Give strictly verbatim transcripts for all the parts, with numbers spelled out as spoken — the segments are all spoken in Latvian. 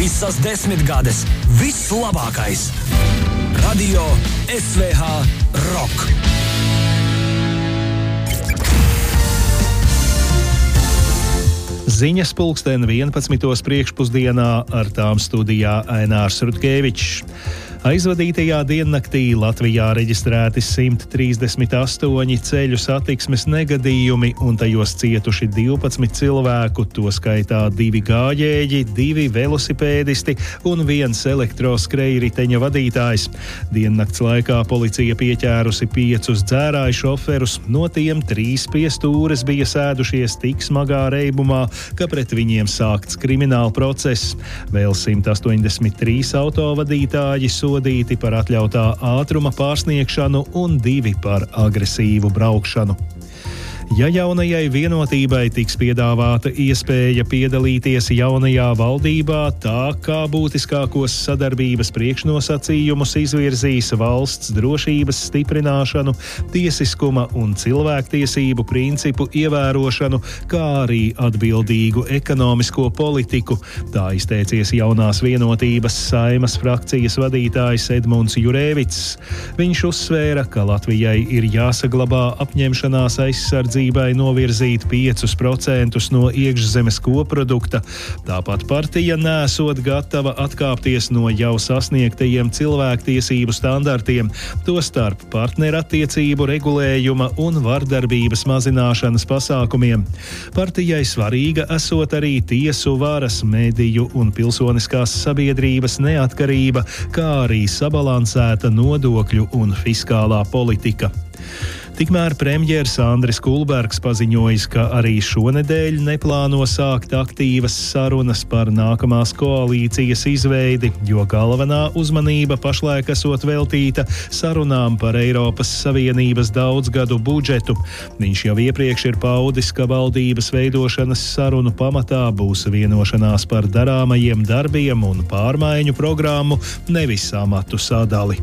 Visas desmitgades, viss labākais. Radio S V H Rock. Ziņas pulksten vienpadsmitos priekšpusdienā, ar tām studijā Ainārs Rutkevičs. Aizvadītajā diennaktī Latvijā reģistrēti simt trīsdesmit astoņi ceļu satiksmes negadījumi un tajos cietuši divpadsmit cilvēku, to skaitā divi gājēji, divi velosipēdisti un viens elektroskrejriteņa vadītājs. Diennakts laikā policija pieķērusi piecus dzērāju šoferus, no tiem trīs pie stūres bija sēdušies tik smagā reibumā, ka pret viņiem sākts krimināla process. Vēl simt astoņdesmit trīs autovadītāji sodīti par atļautā ātruma pārsniegšanu un divi par agresīvu braukšanu. Ja jaunajai vienotībai tiks piedāvāta iespēja piedalīties jaunajā valdībā, tā kā būtiskākos sadarbības priekšnosacījumus izvirzīs valsts drošības stiprināšanu, tiesiskuma un cilvēktiesību principu ievērošanu, kā arī atbildīgu ekonomisko politiku. Tā izteicies jaunās vienotības Saeimas frakcijas vadītājs Edmunds Jurēvics. Viņš uzsvēra, ka Latvijai ir jāsaglabā apņemšanās aizsardzībai novirzīt piecus procentus no iekšzemes koprodukta. Tāpat partija nesot gatava atkāpties no jau sasniegtajiem cilvēktiesību standartiem, tostarp partnerattiecību regulējuma un vardarbības mazināšanas pasākumiem. Partijai svarīga esot arī tiesu varas, mediju un pilsoniskās sabiedrības neatkarība, kā arī sabalansēta nodokļu un fiskālā politika. Tikmēr premjers Andris Kulbergs paziņojis, ka arī šonedēļ neplāno sākt aktīvas sarunas par nākamās koalīcijas izveidi, jo galvenā uzmanība pašlaik esot veltīta sarunām par Eiropas Savienības daudzgadu budžetu. Viņš jau iepriekš ir paudis, ka valdības veidošanas sarunu pamatā būs vienošanās par darāmajiem darbiem un pārmaiņu programmu, nevis amatu sadali.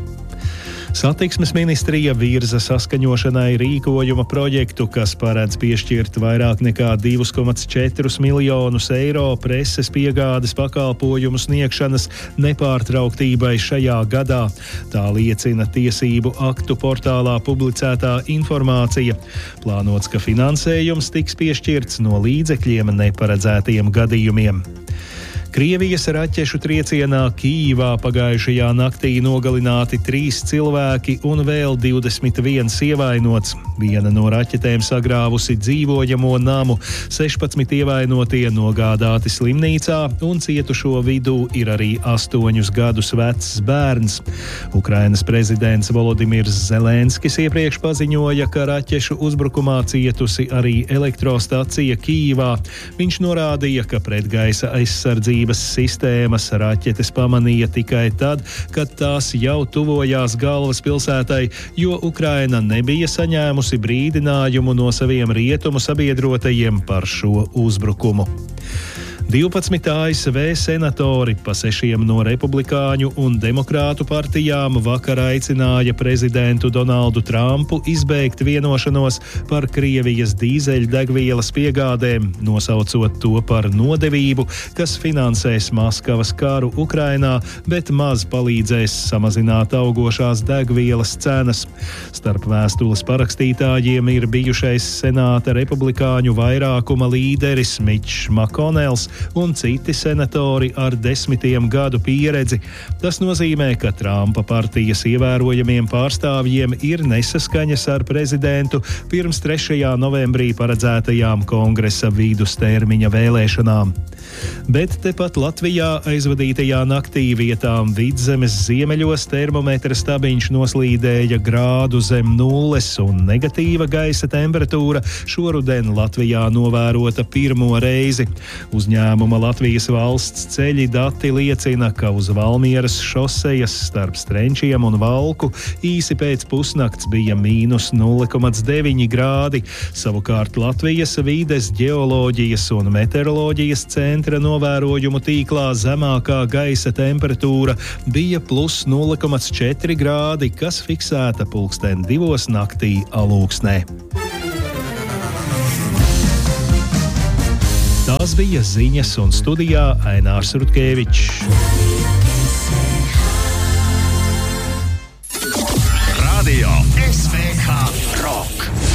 Satiksmes ministrija virza saskaņošanai rīkojuma projektu, kas paredz piešķirt vairāk nekā divus komats četrus miljonus eiro preses piegādes pakalpojumu sniegšanas nepārtrauktībai šajā gadā. Tā liecina tiesību aktu portālā publicētā informācija. Plānots, ka finansējums tiks piešķirts no līdzekļiem neparedzētiem gadījumiem. Krievijas raķešu triecienā Kijivā pagājušajā naktī nogalināti trīs cilvēki un vēl divdesmit viens ievainots. Viena no raķetēm sagrāvusi dzīvojamo namu, sešpadsmit ievainotie nogādāti slimnīcā un cietušo vidū ir arī astoņus gadus vecs bērns. Ukrainas prezidents Volodimirs Zelenskis iepriekš paziņoja, ka raķešu uzbrukumā cietusi arī elektrostacija Kijivā. Viņš norādīja, ka pretgaisa aizsardzība sistēmas raķetes pamanīja tikai tad, kad tās jau tuvojās galvaspilsētai, jo Ukraina nebija saņēmusi brīdinājumu no saviem rietumu sabiedrotajiem par šo uzbrukumu. divpadsmit A S V senatori pa sešiem no republikāņu un demokrātu partijām vakar aicināja prezidentu Donaldu Trumpu izbeigt vienošanos par Krievijas dīzeļdegvielas piegādēm, nosaucot to par nodevību, kas finansēs Maskavas karu Ukrainā, bet maz palīdzēs samazināt augošās degvielas cenas. Starp vēstules parakstītājiem ir bijušais senāta republikāņu vairākuma līderis Mičs Makonels un citi senatori ar desmitiem gadu pieredzi. Tas nozīmē, ka Trumpa partijas ievērojamiem pārstāvjiem ir nesaskaņas ar prezidentu pirms trešajā novembrī paredzētajām kongresa vidustermiņa vēlēšanām. Bet tepat Latvijā aizvadītajā naktī vietām Vidzemes ziemeļos termometra stabiņš noslīdēja grādu zem nulles un negatīva gaisa temperatūra šoruden Latvijā novērota pirmo reizi. Uzņēmuma Latvijas valsts ceļi dati liecina, ka uz Valmieras šosejas starp Strenčiem un Valku īsi pēc pusnakts bija mīnus nulle komats deviņi grādi. Savukārt Latvijas vides, ģeoloģijas un meteoroloģijas centra novērojumu tīklā zemākā gaisa temperatūra bija plus nulle komats četri grādi, kas fiksēta pulksten divos naktī Alūksnē. Tās Tās bija ziņas un studijā Ainārs Rutkevičs. Radio S V H Rock.